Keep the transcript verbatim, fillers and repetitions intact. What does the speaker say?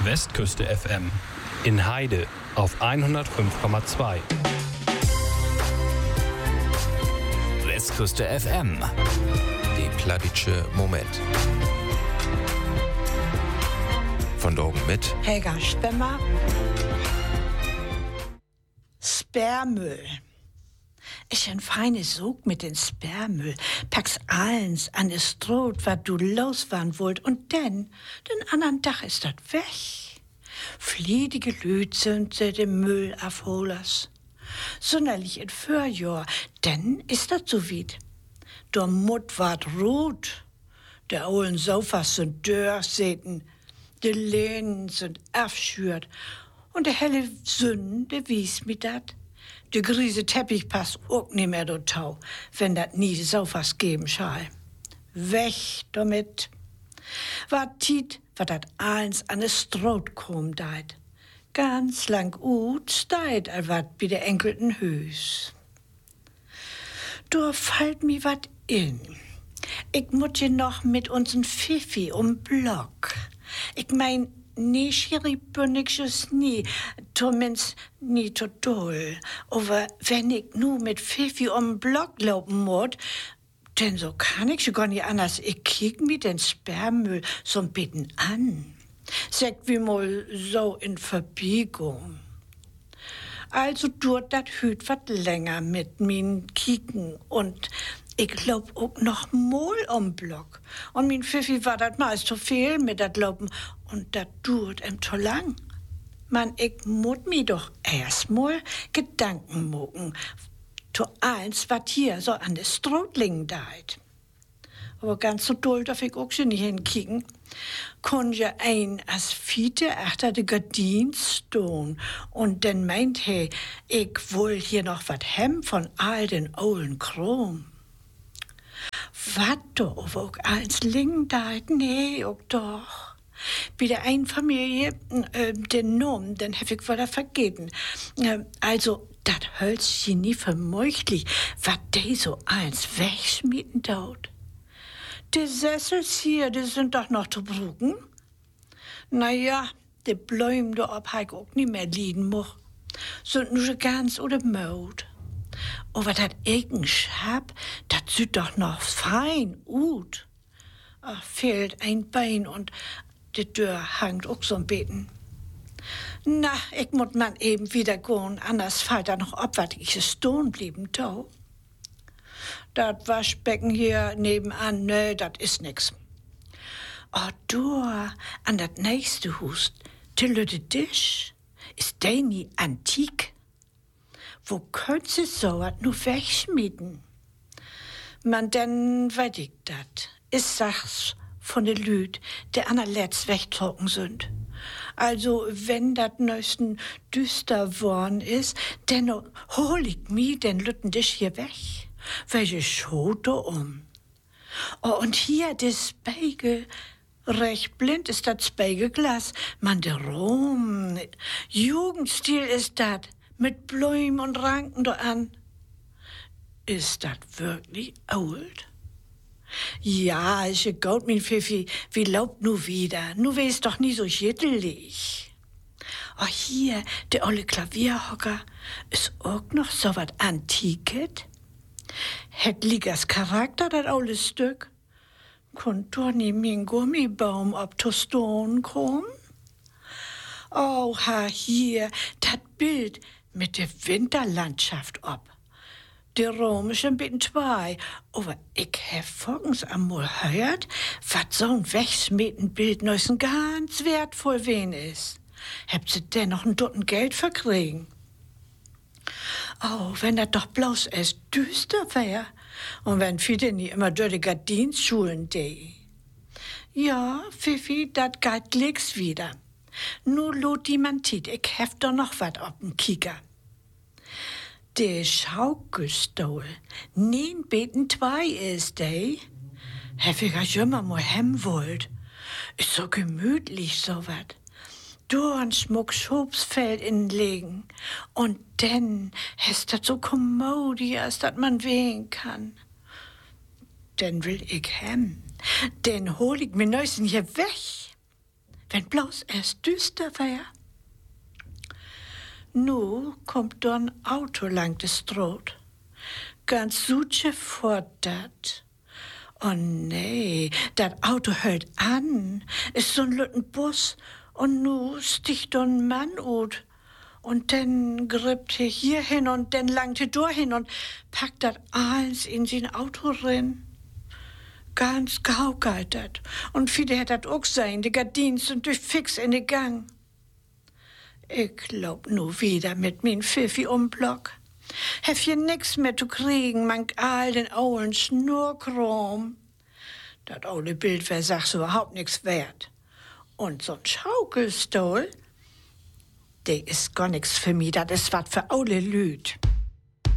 Westküste F M. In Heide auf hundertfünf Komma zwei. Westküste F M. Die Plattitsche Moment. Von Drogen mit Helga Stemmer. Sperrmüll. Ich ein feines Sog mit den Sperrmüll. Pack's alles an das Stroh, was du losfahren wollt. Und dann, den anderen Tag ist das weg. Fliedige Lüt sind sie dem Müll abholers. Sonderlich in Vorjahr, denn ist das so weit. Der Mut ward rot. Der ollen Sofas sind durchsäten. Die Lehnen sind abschürt. Und der helle Sünn, der wies mit dat. Der griese Teppich passt auch nicht mehr do Tau, wenn dat nie Sofas geben schall. Weg damit. Wat tiet, wat dat eins an es Stroh kom deit. Ganz lang ut steit, al wat bi der enkelten Hüs. Da fallt mi wat in. Ich mut je noch mit uns'n Fifi um Block. Ich mein, nee, Schiri bin ich just nie, zumindest nie to doll. Aber wenn ich nu mit Fifi um Block laufen muss, denn so kann ich schon gar nicht anders. Ich kiek mir den Sperrmüll so ein bisschen an. Sagt wie mal so in Verbiegung. Also tut dat hüt wat länger mit min Kieken und ich lauf auch noch mal um Block. Und min Pfiffi war dat meist zu viel mit dat Laufen und dat tut em zu lang. Man, ich mut mi doch erst mal Gedanken mogen. To eins, wat hier so an des Strohling deit. Aber ganz so doll darf ich auch schon nicht hinkicken. Kon ja ein as Fiete achter de Gardin stehen und dann meint he, ich woll hier noch wat hem von all den ollen Krom. Wat do, auch als Ling deit? Nee, auch doch. Bei der einen Familie, äh, den Nomen, den hab ich wohl vergeben. Äh, also, dat Hölzchen nie vermöchtlich, wat de so eins wegschmieden dort. Die Sessels hier, die sind doch noch zu brugen. Na ja, die Bläume da ob hab ich auch nicht mehr liegen moch. Sind nur ganz oder Maut. Aber dat Egen Schab, dat sieht doch noch fein ut. Ach, fehlt ein Bein und die Tür hangt auch so ein Beten. Na, ich muss man eben wieder gehen, anders fällt da noch ab, wat ich stehen blieben tau. Dat Waschbecken hier nebenan, ne, dat is nix. Oh, du, an dat nächste Hus, der lütte Tisch, ist der nie antik? Wo könnt sie so wat nu wegschmieden? Man, denn weet ich dat. Is sachs von de Lüd, der anerletzt wegtrocken sind. Also, wenn dat neuesten düster worn is, denn hol ich mi den lütten Tisch hier weg. Welche Schote um. Oh, und hier das Spiegel. Recht blind ist das Spiegelglas. Man, der Rom. Jugendstil ist dat. Mit Blumen und Ranken da an. Ist dat wirklich old? Ja, ist ja gut, mein Pfiffi. Wie laubt nu wieder? Nu wär's doch nie so jittelig. Oh, hier, der olle Klavierhocker. Ist auch noch so wat Antiket? Het ligas Charakter, dat olle Stück. Konnt doch nie min Gummibaum ob to Stone kommen? Oh, ha, hier, dat Bild mit der Winterlandschaft ob. Der Rom ist ein bisschen zwei, aber ich hab vorgens einmal gehört, wat so'n Wegschmieden-Bild neusen ganz wertvoll wen ist. Habt sie denn noch ein Dutten Geld verkriegen? Oh, wenn das doch bloß erst düster wär. Und wenn viele nie immer durch die Gardinsschulen de. Ja, Pfiffi, dat geht nix wieder. Nur lot die man tit, ich hef doch noch wat ob'n Kicker. De Schaukelstuhl, nien beten zwei ist, de. Hef ich ja immer mal hem wollt. Ist so gemütlich, so wat. Dornschmuck Schobsfeld inlegen. Und denn hast dat so kommodias, dat man wehen kann. Denn will ich hem. Den hol ich mir neuesten hier weg. wenn bloß erst düster wär. Nu kommt da ein Auto lang de Stroot. Ganz suche fort dat. Oh nee, dat Auto hält an. Ist so'n lütten Bus. Und nu sticht da ein Mann ut. Und dann grippt er hier hin und dann langt er dorthin und packt dat eins in sein Auto rein. Ganz gau geht dat. Und viele hat dat auch sein, die Gardins und durch fix in den Gang. Ich glaub nu wieder mit min Pfiffi um Block. Hef hier nix mehr zu kriegen, man all den ollen Schnurkrom. Dat ole Bild wär sachs überhaupt nix wert. Und so'n Schaukelstuhl, der ist gar nix für mich, dat ist wat für ole Lüd.